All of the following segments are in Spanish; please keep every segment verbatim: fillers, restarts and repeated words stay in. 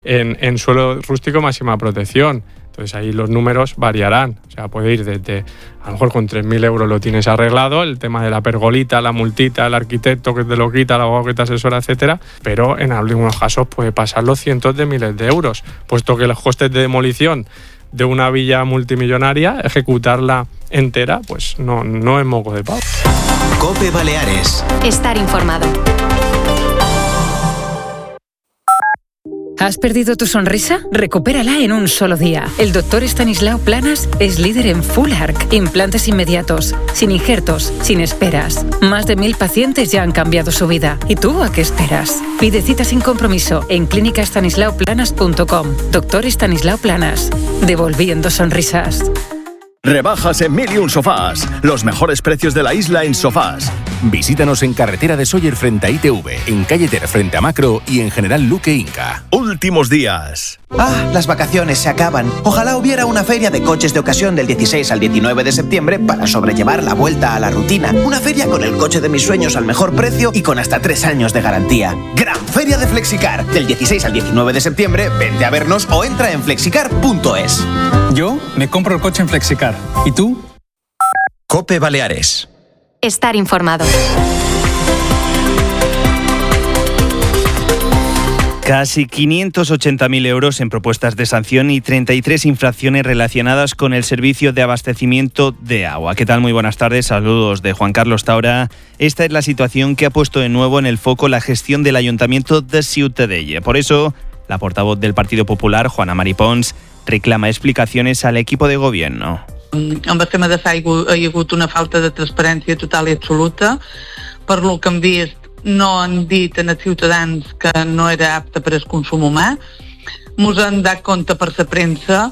en, en suelo rústico máxima protección. Entonces ahí los números variarán. O sea, puede ir desde, a lo mejor con tres mil euros lo tienes arreglado, el tema de la pergolita, la multita, el arquitecto que te lo quita, el abogado que te asesora, etcétera. Pero en algunos casos puede pasar los cientos de miles de euros, puesto que los costes de demolición de una villa multimillonaria, ejecutarla entera, pues no, no es moco de pavo. COPE Baleares. Estar informado. ¿Has perdido tu sonrisa? Recupérala en un solo día. El doctor Estanislao Planas es líder en Full Arch, implantes inmediatos, sin injertos, sin esperas. Más de mil pacientes ya han cambiado su vida. ¿Y tú a qué esperas? Pide cita sin compromiso en clínica estanislao planas punto com. Doctor Estanislao Planas, devolviendo sonrisas. Rebajas en Mil y Un Sofás. Los mejores precios de la isla en sofás. Visítanos en Carretera de Sóller frente a I T V, en Calle Ter frente a Macro y en General Luque Inca. Últimos días. Ah, las vacaciones se acaban. Ojalá hubiera una feria de coches de ocasión del dieciséis al diecinueve de septiembre para sobrellevar la vuelta a la rutina. Una feria con el coche de mis sueños al mejor precio y con hasta tres años de garantía. Gran Feria de Flexicar. Del dieciséis al diecinueve de septiembre, vente a vernos o entra en flexicar punto es. Yo me compro el coche en Flexicar. ¿Y tú? COPE Baleares. Estar informado. Casi quinientos ochenta mil euros en propuestas de sanción y treinta y tres infracciones relacionadas con el servicio de abastecimiento de agua. ¿Qué tal? Muy buenas tardes. Saludos de Juan Carlos Taura. Esta es la situación que ha puesto de nuevo en el foco la gestión del Ayuntamiento de Ciutadella. Por eso, la portavoz del Partido Popular, Juana Mari Pons, reclama explicaciones al equipo de gobierno. Amb el tema de l'aigua hi ha hagut una falta de transparència total i absoluta. Per lo que hem vist, no han dit als ciutadans que no era apte per al consum humà. Mos han dat compte per la premsa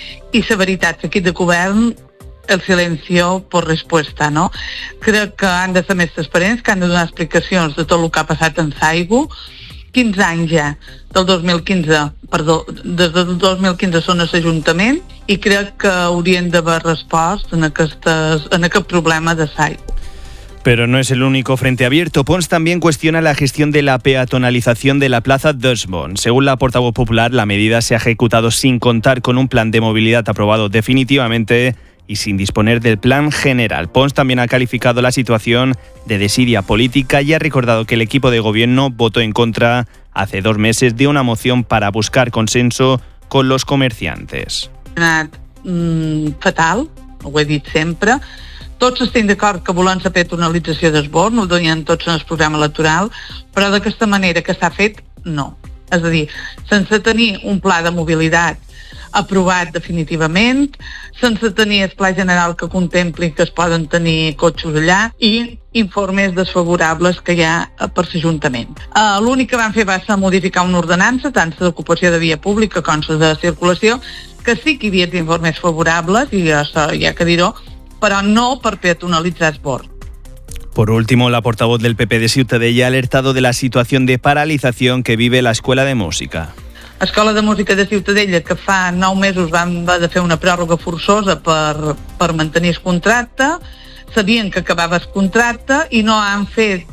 i la veritat, l'equip de govern, el silencio por respuesta, no? Crec que han de ser més transparents, que han de donar explicacions de tot el que ha passat amb l'aigua. quinze anys ja, del dos mil quinze, perdó, des del dos mil quinze són a l'Ajuntament i crec que haurien d'haver respost en, aquestes, en aquest problema de l'aigua. Pero no es el único frente abierto. Pons también cuestiona la gestión de la peatonalización de la Plaza d'Osborn. Según la portavoz popular, la medida se ha ejecutado sin contar con un plan de movilidad aprobado definitivamente y sin disponer del plan general. Pons también ha calificado la situación de desidia política y ha recordado que el equipo de gobierno votó en contra hace dos meses de una moción para buscar consenso con los comerciantes. Ha anat mm, fatal, ho he dit sempre. Tots estem d'acord que volem la peatonalització d'Osborn, ho donen tots en el programa electoral, però d'aquesta manera que s'ha fet, no. És a dir, sense tenir un pla de mobilitat aprovat definitivament, sense tenir el pla general que contempli que es poden tenir cotxes allà i informes desfavorables que hi ha per l'Ajuntament. Uh, L'únic que van fer va ser modificar una ordenança, tant la d'ocupació de via pública com la de circulació, que sí que hi havia informes favorables, i això hi ha que dir-ho, però no per peatonalitzar Osborn. Por último, la portavoz del P P de Ciutadella ha alertado de la situación de paralización que vive la Escuela de Música. Escola de Música de Ciutadella, que fa nou mesos van haver de fer una pròrroga forçosa per, per mantenir el contracte, sabien que acabava el contracte i no han fet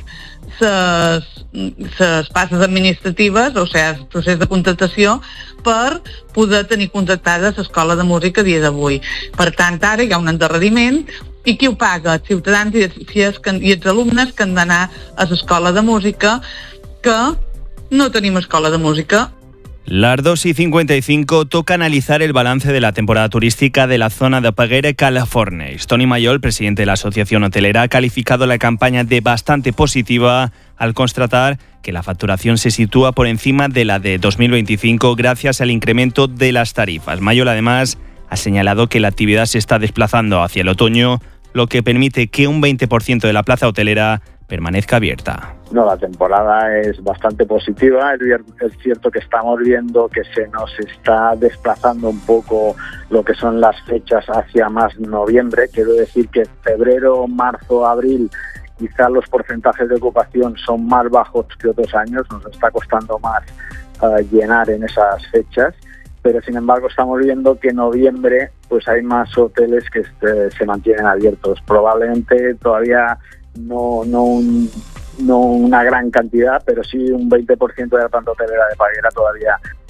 les passes administratives, o sigui, el procés de contractació, per poder tenir contractada l'Escola de Música a dia d'avui. Per tant, ara hi ha un endarreriment i qui ho paga? Els ciutadans i els, i els alumnes que han d'anar a l'Escola de Música, que no tenim escola de música. Las dos y cincuenta y cinco toca analizar el balance de la temporada turística de la zona de Peguera, California. Tony Mayol, presidente de la Asociación Hotelera, ha calificado la campaña de bastante positiva al constatar que la facturación se sitúa por encima de la de dos mil veinticinco gracias al incremento de las tarifas. Mayol, además, ha señalado que la actividad se está desplazando hacia el otoño, lo que permite que un veinte por ciento de la plaza hotelera permanezca abierta. No, la temporada es bastante positiva. Es cierto que estamos viendo que se nos está desplazando un poco lo que son las fechas hacia más noviembre. Quiero decir que febrero, marzo, abril, quizá los porcentajes de ocupación son más bajos que otros años. Nos está costando más uh, llenar en esas fechas. Pero sin embargo estamos viendo que en noviembre pues hay más hoteles que este, se mantienen abiertos. Probablemente todavía no, no, un, no una gran cantidad, pero sí un veinte por ciento de la planta hotelera de Peguera todavía